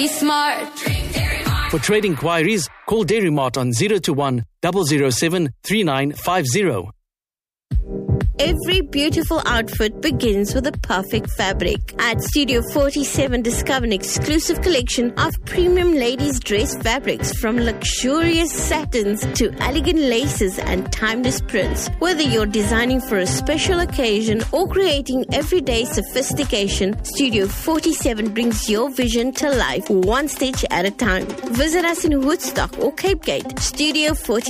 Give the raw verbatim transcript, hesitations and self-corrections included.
Be smart. For trade inquiries, call Dairy Mart on zero two one, zero zero seven, three nine five zero. Every beautiful outfit begins with a perfect fabric. At Studio forty-seven, discover an exclusive collection of premium ladies' dress fabrics from luxurious satins to elegant laces and timeless prints. Whether you're designing for a special occasion or creating everyday sophistication, Studio forty-seven brings your vision to life one stitch at a time. Visit us in Woodstock or Cape Gate. Studio forty-seven.